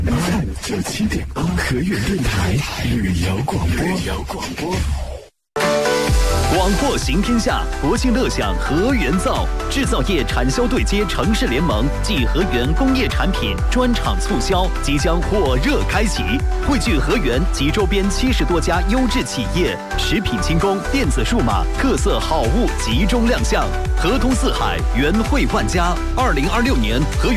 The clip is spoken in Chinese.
FM97.8和源电台旅游广播。 广货行天下，国庆乐享和源造制造业产销对接城市联盟暨和源工业产品专场促销即将火热开启，汇聚和源及周边70多家优质企业，食品轻工、电子数码特色好物集中亮相，合通四海，源汇万家。2026年和源